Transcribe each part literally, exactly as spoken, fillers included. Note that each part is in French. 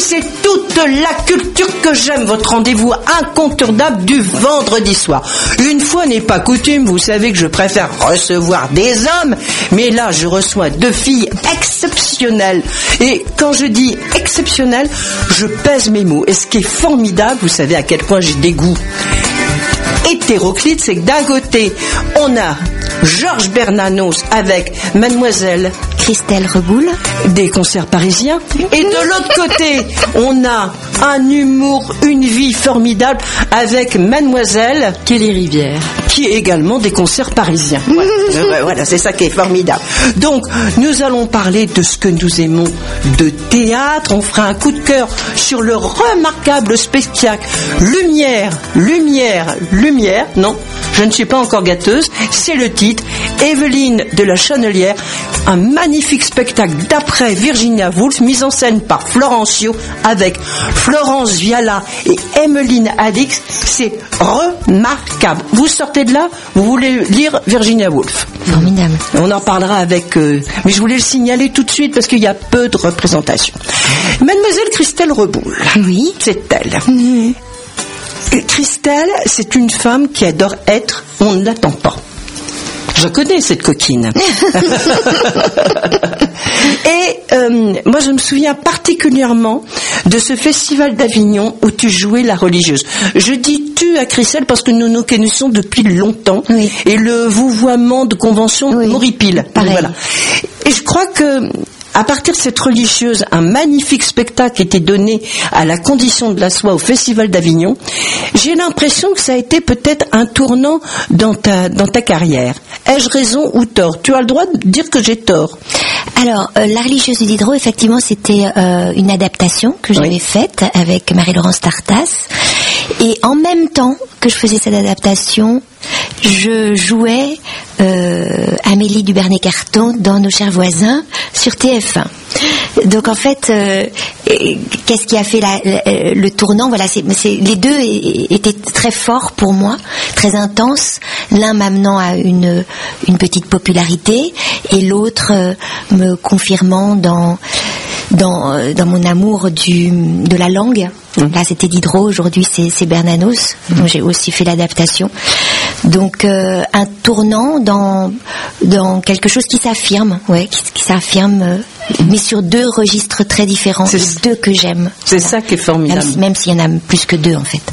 c'est toute la culture que j'aime, votre rendez-vous incontournable du vendredi soir. Une fois n'est pas coutume, vous savez que je préfère recevoir des hommes, mais là je reçois deux filles exceptionnelles. Et quand je dis exceptionnelles, je pèse mes mots. Et ce qui est formidable, vous savez à quel point j'ai des goûts hétéroclites, c'est que d'un côté, on a Georges Bernanos avec Mademoiselle Christelle Reboul, des concerts parisiens, et de l'autre côté, on a un humour, une vie formidable avec Mademoiselle Kelly Rivière, qui est également des concerts parisiens. Voilà, voilà, c'est ça qui est formidable. Donc, nous allons parler de ce que nous aimons de théâtre. On fera un coup de cœur sur le remarquable spectacle Lumière, Lumière, Lumière. Non, je ne suis pas encore gâteuse. C'est le titre. Évelyne de la Cannelière, un magnifique spectacle d'après Virginia Woolf, mise en scène par Florencio avec Florence Viala et Emmeline Alix. C'est remarquable. Vous sortez de là, vous voulez lire Virginia Woolf. Formidable. On en parlera avec... Euh, mais je voulais le signaler tout de suite parce qu'il y a peu de représentation. Mademoiselle Christelle Reboul. Oui. C'est elle. Mmh. Christelle, c'est une femme qui adore être, on ne l'attend pas. Je connais cette coquine. Et euh, moi, je me souviens particulièrement de ce festival d'Avignon où tu jouais la religieuse. Je dis tu à Christelle parce que nous nous connaissons depuis longtemps. Oui. Et le vouvoiement de convention oui. m'horripile. Voilà. Et je crois que à partir de cette religieuse, un magnifique spectacle était donné à la Condition de la Soie au Festival d'Avignon. J'ai l'impression que ça a été peut-être un tournant dans ta, dans ta carrière. Ai-je raison ou tort? Tu as le droit de dire que j'ai tort. Alors, euh, la religieuse du Diderot, effectivement, c'était euh, une adaptation que j'avais oui. faite avec Marie-Laurence Tartas. Et en même temps que je faisais cette adaptation, je jouais euh, Amélie Dubernay-Carton dans Nos chers voisins sur T F un. Donc en fait, euh, qu'est-ce qui a fait la, la, le tournant? Voilà, c'est, c'est, les deux étaient très forts pour moi, très intenses. L'un m'amenant à une, une petite popularité et l'autre euh, me confirmant dans dans dans mon amour du de la langue. Là, c'était Diderot, aujourd'hui c'est, c'est Bernanos, dont j'ai aussi fait l'adaptation. Donc, euh, un tournant dans dans quelque chose qui s'affirme, ouais, qui, qui s'affirme, euh, mais sur deux registres très différents, c'est les deux que j'aime. C'est voilà. Ça qui est formidable. Même, même s'il y en a plus que deux, en fait.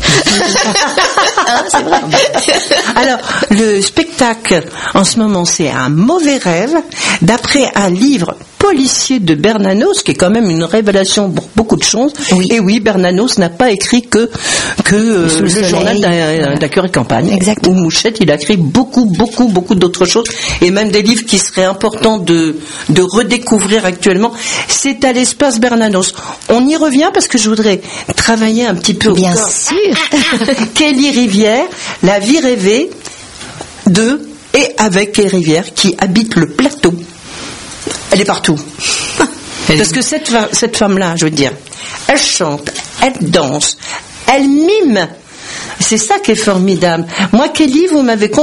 Hein, c'est vrai. Alors, le spectacle, en ce moment, c'est Un mauvais rêve, d'après un livre policier de Bernanos, qui est quand même une révélation pour beaucoup de choses. Oui. Et oui, Bernanos n'a pas écrit que que euh, le, le journal d'un, d'un curé de campagne. Exactement. Ou Mouchette, il a écrit beaucoup, beaucoup, beaucoup d'autres choses, et même des livres qui seraient importants de de redécouvrir actuellement. C'est à l'espace Bernanos. On y revient parce que je voudrais travailler un petit peu. Bien encore. sûr. Kelly Rivière, La vie rêvée de et avec Kelly Rivière qui habite le plateau. Elle est partout. Parce que cette, cette femme-là, je veux dire, elle chante, elle danse, elle mime. C'est ça qui est formidable. Moi, Kelly, vous m'avez